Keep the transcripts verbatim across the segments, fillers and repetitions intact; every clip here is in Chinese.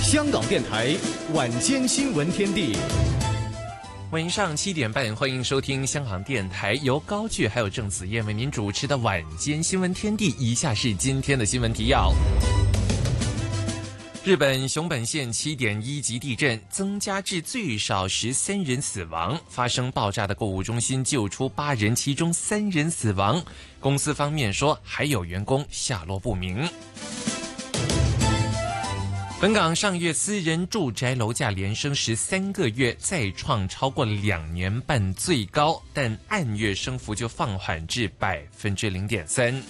香港电台晚间新闻天地， 晚上七点半，欢迎收听香港电台由高炬还有郑子燕为您主持的晚间新闻天地。以下是今天的新闻提要：日本熊本县 七点一 级地震，增加至最少十三人死亡。发生爆炸的购物中心救出八人，其中三人死亡。公司方面说，还有员工下落不明。本港上月私人住宅楼价连升十三个月，再创超过两年半最高，但按月升幅就放缓至百分之零点三。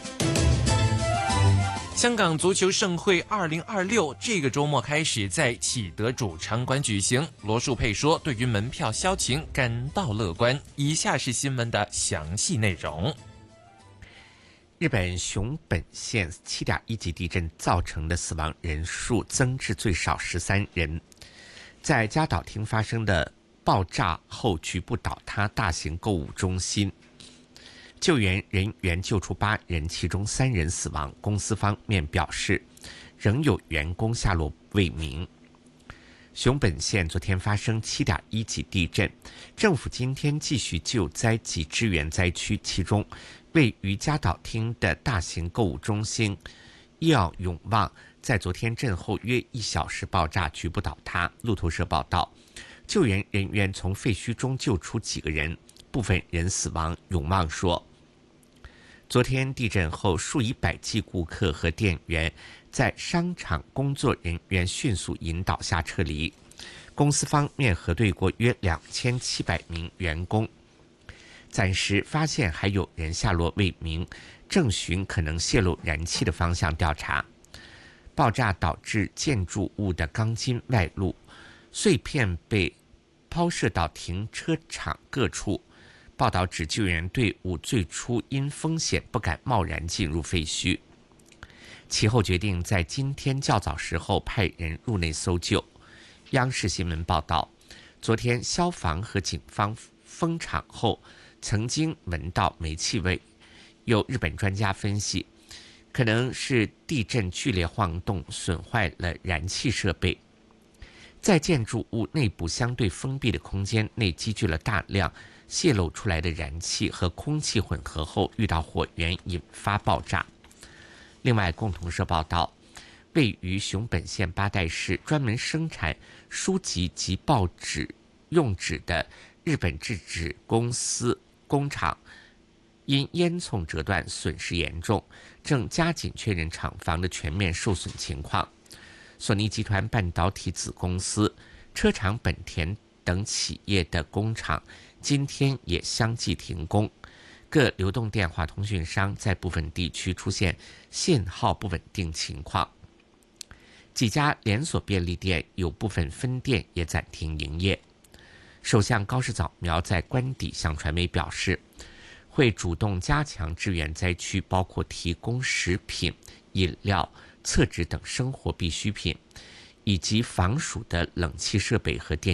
香港足球盛会二零二六这个周末开始在启德主场馆举行。罗淑佩说，对于门票销情感到乐观。以下是新闻的详细内容。 日本熊本县 七点一 级地震造成的死亡人数增至最少十三人。在嘉岛町发生的爆炸后局部倒塌大型购物中心，救援人员救出八人，其中三人死亡。公司方面表示，仍有员工下落未明。熊本县昨天发生 七点一 级地震，政府今天继续救灾及支援灾区，其中位于嘉岛町的大型购物中心耀永旺在昨天震后约一小时爆炸，局部倒塌。路透社报道，救援人员从废墟中救出几个人，部分人死亡。永旺说，昨天地震后，数以百计顾客和店员在商场工作人员迅速引导下撤离。公司方面核对过约两千七百名员工，暂时发现还有人下落未明，正循可能泄露燃气的方向调查。爆炸导致建筑物的钢筋外露，碎片被抛射到停车场各处。报道指，救援队伍最初因风险不敢贸然进入废墟，其后决定在今天较早时候派人入内搜救。央视新闻报道，昨天消防和警方封场后曾经闻到煤气味，有日本专家分析，可能是地震剧烈晃动损坏了燃气设备。在建筑物内部相对封闭的空间内积聚了大量泄露出来的燃气和空气混合后遇到火源引发爆炸。另外，共同社报道，位于熊本县八代市专门生产书籍及报纸用纸的日本制纸公司工厂因烟囱折断损失严重，正加紧确认厂房的全面受损情况。索尼集团半导体子公司、车厂本田等企业的工厂今天也相继停工，各流动电话通讯商在部分地区出现信号不稳定情况。几家连锁便利店有部分分店也暂停营业。首相高市早苗在官邸向传媒表示，会主动加强支援灾区，包括提供食品、饮料、厕纸等生活必需品，以及防暑的冷气设备和电